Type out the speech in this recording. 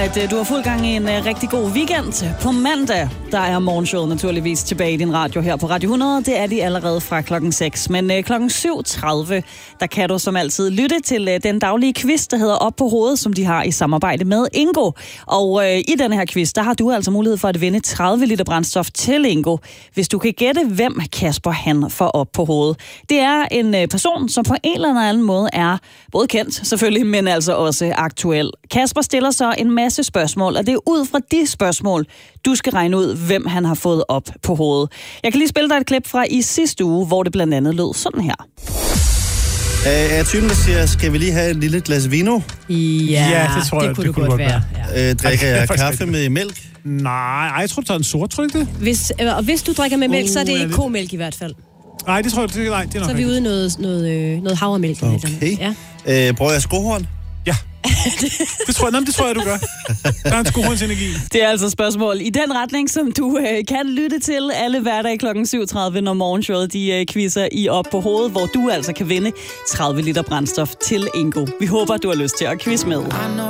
Du har fuld gang i en rigtig god weekend. På mandag, der er morgenshowet naturligvis tilbage i din radio her på Radio 100. Det er de allerede fra klokken 6. Men klokken 7.30, der kan du som altid lytte til den daglige quiz, der hedder Op på hovedet, som de har i samarbejde med Ingo. Og i den her quiz, der har du altså mulighed for at vinde 30 liter brændstof til Ingo, hvis du kan gætte, hvem Kasper han får op på hovedet. Det er en person, som på en eller anden måde er både kendt selvfølgelig, men altså også aktuel. Kasper stiller så en masse spørgsmål, og det er ud fra de spørgsmål, du skal regne ud, hvem han har fået op på hovedet. Jeg kan lige spille dig et klip fra i sidste uge, hvor det blandt andet lød sådan her. Er typen, der siger, skal vi lige have et lille glas vino? Ja, det tror jeg, det kunne godt være. Ja. Drikker jeg kaffe med mælk? Nej, jeg tror, du tager en sort, tror du ikke det? Hvis du drikker med mælk, så er det ikke komælk i hvert fald. Nej, det tror jeg, det er nok. Så er vi ude i noget havremælk. Okay. Ja. Bruger jeg skohorn? Ja. Det tror jeg, du gør. Der er en skohornsenergi. Det er altså spørgsmål i den retning, som du kan lytte til alle hverdag kl. 7.30, når morgenshowet de quizzer i Op på hovedet, hvor du altså kan vinde 30 liter brændstof til Ingo. Vi håber, du har lyst til at quiz med.